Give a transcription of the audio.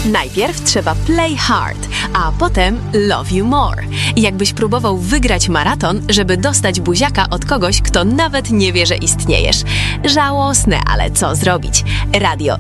Najpierw trzeba play hard, a potem love you more. Jakbyś próbował wygrać maraton, żeby dostać buziaka od kogoś, kto nawet nie wie, że istniejesz. Żałosne, ale co zrobić? Radio